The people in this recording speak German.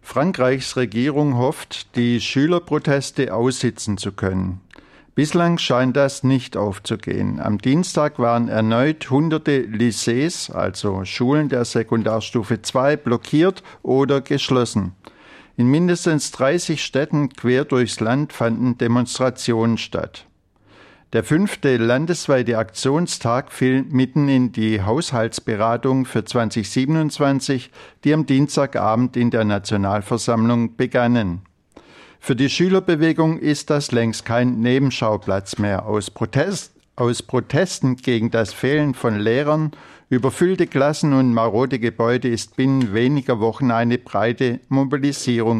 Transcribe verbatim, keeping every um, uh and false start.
Frankreichs Regierung hofft, die Schülerproteste aussitzen zu können. Bislang scheint das nicht aufzugehen. Am Dienstag waren erneut hunderte Lycées, also Schulen der Sekundarstufe zwei, blockiert oder geschlossen. In mindestens dreißig Städten quer durchs Land fanden Demonstrationen statt. Der fünfte landesweite Aktionstag fiel mitten in die Haushaltsberatung für zwanzig siebenundzwanzig, die am Dienstagabend in der Nationalversammlung begannen. Für die Schülerbewegung ist das längst kein Nebenschauplatz mehr. Aus Protest, aus Protesten gegen das Fehlen von Lehrern, überfüllte Klassen und marode Gebäude ist binnen weniger Wochen eine breite Mobilisierung